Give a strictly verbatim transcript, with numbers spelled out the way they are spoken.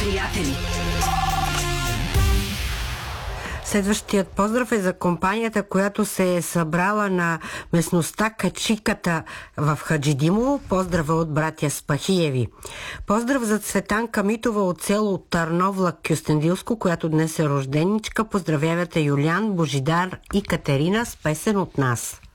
приятели! Следващият поздрав е за компанията, която се е събрала на местността Качиката в Хаджидимово. Поздрава от братя Спахиеви. Поздрав за Цветанка Митова от село Тарновлак, Кюстендилско, която днес е рожденичка. Поздравявате Юлян, Божидар и Катерина с песен от нас.